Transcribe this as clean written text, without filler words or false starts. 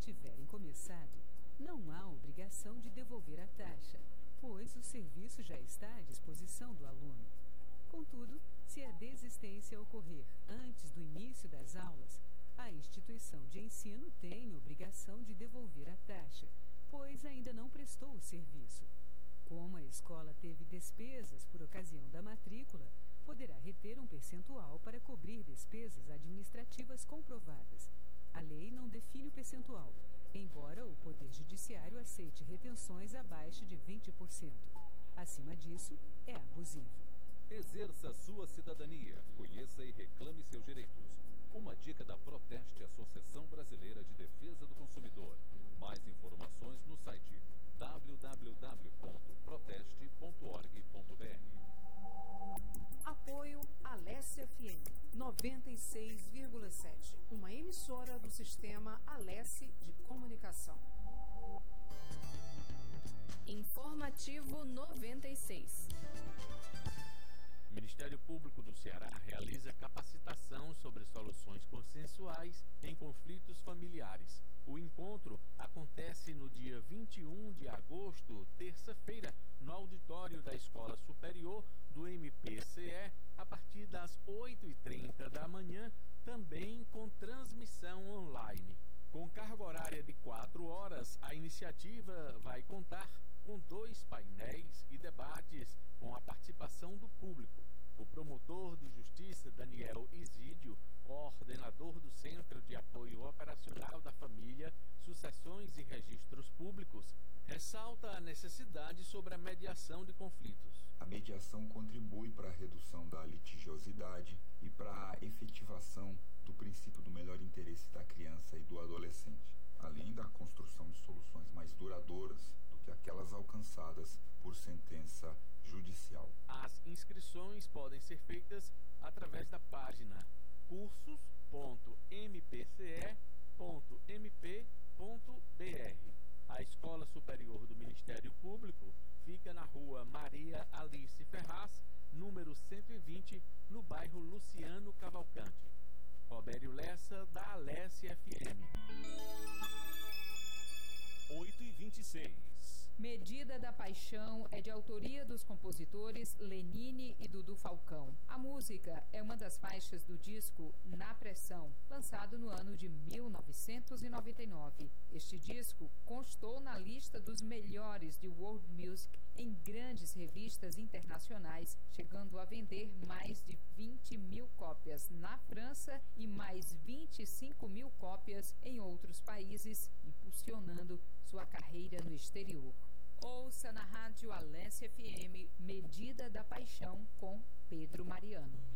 tiverem começado, não há obrigação de devolver a taxa, pois o serviço já está à disposição do aluno. Contudo, se a desistência ocorrer antes do início das aulas, a instituição de ensino tem obrigação de devolver a taxa, pois ainda não prestou o serviço. Como a escola teve despesas por ocasião da matrícula, poderá reter um percentual para cobrir despesas administrativas comprovadas. A lei não define o percentual, embora o Poder Judiciário aceite retenções abaixo de 20%. Acima disso, é abusivo. Exerça sua cidadania, conheça e reclame seus direitos. Uma dica da Proteste, Associação Brasileira de Defesa do Consumidor. Mais informações no site www.proteste.org.br. Apoio Alesse FM 96,7, uma emissora do sistema Alesse de comunicação. Informativo 96. O Ministério Público do Ceará realiza capacitação sobre soluções consensuais em conflitos familiares. O encontro acontece no dia 21 de agosto, terça-feira, no auditório da Escola Superior do MPCE, a partir das 8h30 da manhã, também com transmissão online. Com carga horária de 4 horas, a iniciativa vai contar com 2 painéis e debates com a participação do público. O promotor de justiça Daniel Isídio, coordenador do Centro de Apoio Operacional da Família, Sucessões e Registros Públicos, ressalta a necessidade sobre a mediação de conflitos. A mediação contribui para a redução da litigiosidade e para a efetivação do princípio do melhor interesse da criança e do adolescente, além da construção de soluções mais duradouras do que aquelas alcançadas por sentença judicial. As inscrições podem ser feitas através da página cursos.mpce.mp.br. A Escola Superior do Ministério Público fica na rua Maria Alice Ferraz, número 120, no bairro Luciano Cavalcante. Robério Lessa, da Alesse FM. 8h26. Medida da Paixão é de autoria dos compositores Lenine e Dudu Falcão. A música é uma das faixas do disco Na Pressão, lançado no ano de 1999. Este disco constou na lista dos melhores de World Music em grandes revistas internacionais, chegando a vender mais de 20 mil cópias na França e mais 25 mil cópias em outros países, impulsionando sua carreira no exterior. Ouça na rádio Alesse FM Medida da Paixão com Pedro Mariano.